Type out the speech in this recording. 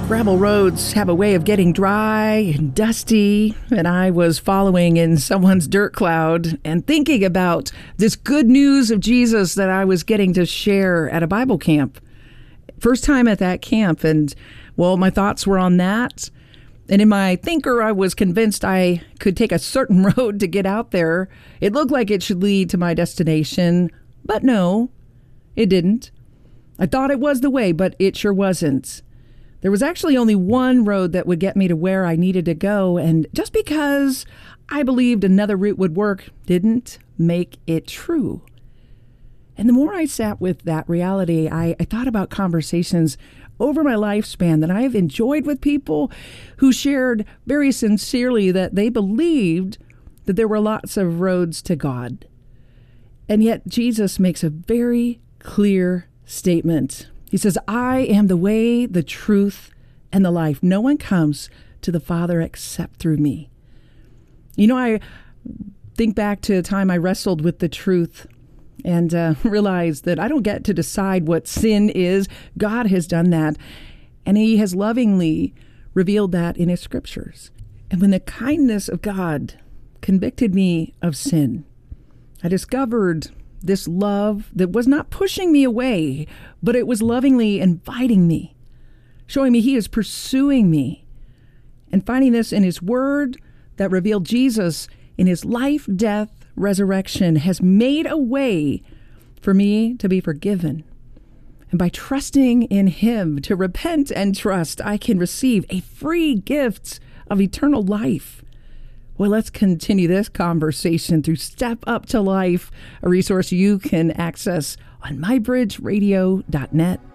Gravel roads have a way of getting dry and dusty, and I was following in someone's dirt cloud and thinking about this good news of Jesus that I was getting to share at a Bible camp. First time at that camp, and well, my thoughts were on that. And in my thinker, I was convinced I could take a certain road to get out there. It looked like it should lead to my destination, but no, it didn't. I thought it was the way, but it sure wasn't. There was actually only one road that would get me to where I needed to go, and just because I believed another route would work didn't make it true. And the more I sat with that reality, I thought about conversations over my lifespan that I've enjoyed with people who shared very sincerely that they believed that there were lots of roads to God. And yet Jesus makes a very clear statement. He says, I am the way, the truth, and the life. No one comes to the Father except through me. You know, I think back to a time I wrestled with the truth and realized that I don't get to decide what sin is. God has done that, and He has lovingly revealed that in His scriptures. And when the kindness of God convicted me of sin, I discovered this love that was not pushing me away, but it was lovingly inviting me, showing me He is pursuing me. And finding this in His Word that revealed Jesus in His life, death, resurrection has made a way for me to be forgiven. And by trusting in Him to repent and trust, I can receive a free gift of eternal life. Well, let's continue this conversation through Step Up to Life, a resource you can access on mybridgeradio.net.